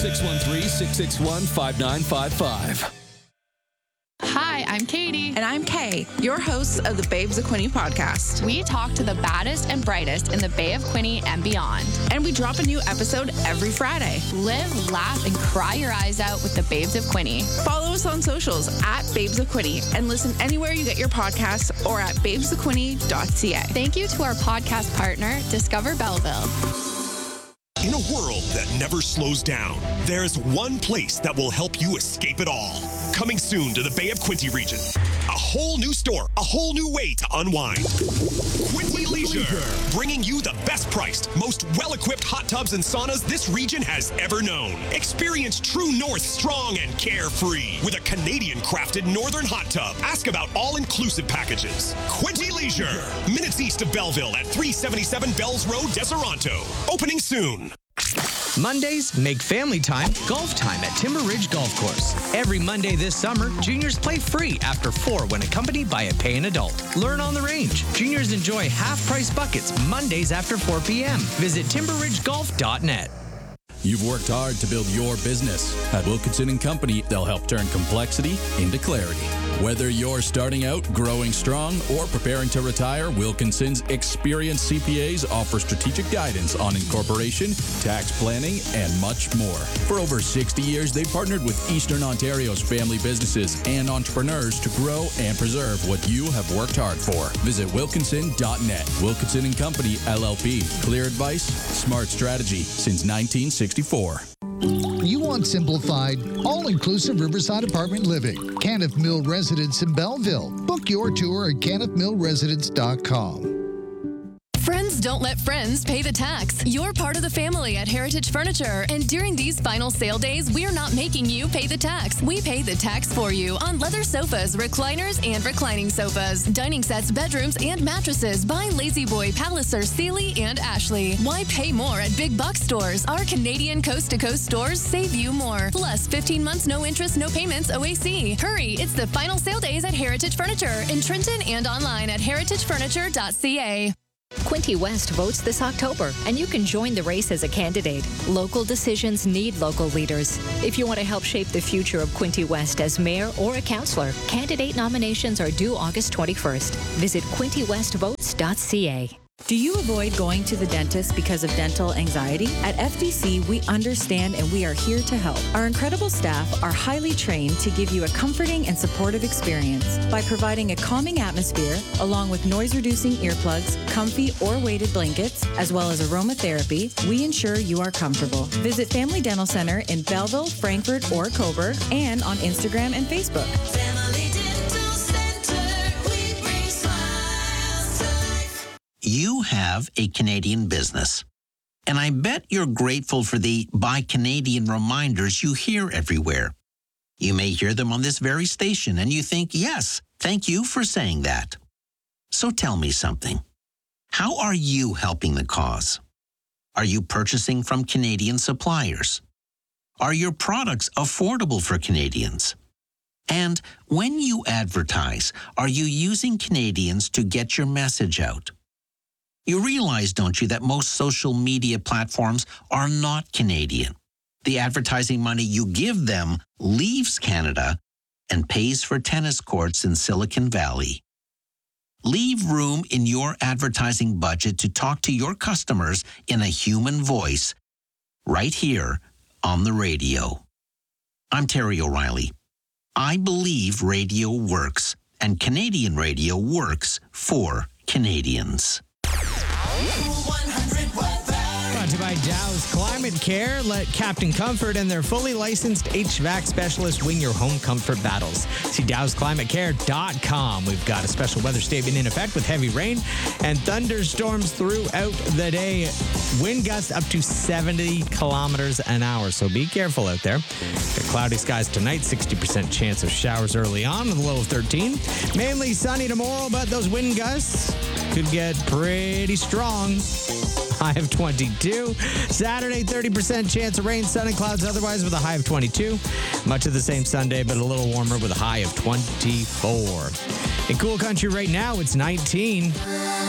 613-661-5955. Hi, I'm Katie. And I'm Kay, your hosts of the Babes of Quinte podcast. We talk to the baddest and brightest in the Bay of Quinte and beyond. And we drop a new episode every Friday. Live, laugh, and cry your eyes out with the Babes of Quinte. Follow us on socials at Babes of Quinte and listen anywhere you get your podcasts or at babesofquinte.ca. Thank you to our podcast partner, Discover Belleville. In a world that never slows down, there's one place that will help you escape it all. Coming soon to the Bay of Quinte region. A whole new store, a whole new way to unwind. Quinte Leisure, bringing you the best priced, most well-equipped hot tubs and saunas this region has ever known. Experience True North strong and carefree with a Canadian-crafted northern hot tub. Ask about all-inclusive packages. Quinte Leisure, minutes east of Belleville at 377 Bells Road, Deseronto. Opening soon. Mondays make family time golf time at Timber Ridge Golf Course. Every Monday this summer, juniors play free after 4 when accompanied by a paying adult. Learn on the range. Juniors enjoy half-price buckets Mondays after 4 p.m. Visit timberridgegolf.net. You've worked hard to build your business. At Wilkinson & Company, they'll help turn complexity into clarity. Whether you're starting out, growing strong, or preparing to retire, Wilkinson's experienced CPAs offer strategic guidance on incorporation, tax planning, and much more. For over 60 years, they've partnered with Eastern Ontario's family businesses and entrepreneurs to grow and preserve what you have worked hard for. Visit wilkinson.net. Wilkinson & Company, LLP. Clear advice, smart strategy since 1964. You want simplified, all-inclusive Riverside apartment living. Caniff Mill Residence in Belleville. Book your tour at caniffmillresidence.com. Friends don't let friends pay the tax. You're part of the family at Heritage Furniture. And during these final sale days, we're not making you pay the tax. We pay the tax for you on leather sofas, recliners, and reclining sofas, dining sets, bedrooms, and mattresses by Lazy Boy, Palliser, Sealy, and Ashley. Why pay more at big box stores? Our Canadian coast-to-coast stores save you more. Plus, 15 months, no interest, no payments, OAC. Hurry, it's the final sale days at Heritage Furniture in Trenton and online at heritagefurniture.ca. Quinte West votes this October, and you can join the race as a candidate. Local decisions need local leaders. If you want to help shape the future of Quinte West as mayor or a councillor, candidate nominations are due August 21st. Visit quintewestvotes.ca. Do you avoid going to the dentist because of dental anxiety? At FDC, we understand and we are here to help. Our incredible staff are highly trained to give you a comforting and supportive experience by providing a calming atmosphere along with noise-reducing earplugs, comfy or weighted blankets, as well as aromatherapy. We ensure you are comfortable. Visit Family Dental Center in Belleville, Frankfurt, or Cobourg, and on Instagram and Facebook. You have a Canadian business, and I bet you're grateful for the Buy Canadian reminders you hear everywhere. You may hear them on this very station, and you think, yes, thank you for saying that. So tell me something. How are you helping the cause? Are you purchasing from Canadian suppliers? Are your products affordable for Canadians? And when you advertise, are you using Canadians to get your message out? You realize, don't you, that most social media platforms are not Canadian. The advertising money you give them leaves Canada and pays for tennis courts in Silicon Valley. Leave room in your advertising budget to talk to your customers in a human voice right here on the radio. I'm Terry O'Reilly. I believe radio works, and Canadian radio works for Canadians. Brought to you by Dow's Climate Care. Let Captain Comfort and their fully licensed HVAC specialist win your home comfort battles. See dowsclimatecare.com. We've got a special weather statement in effect with heavy rain and thunderstorms throughout the day. Wind gusts up to 70 kilometers an hour, so be careful out there. Got cloudy skies tonight, 60% chance of showers early on with a low of 13. Mainly sunny tomorrow, but those wind gusts could get pretty strong. High of 22. Saturday, 30% chance of rain, sun and clouds otherwise with a high of 22. Much of the same Sunday, but a little warmer with a high of 24. In Cool Country right now, it's 19.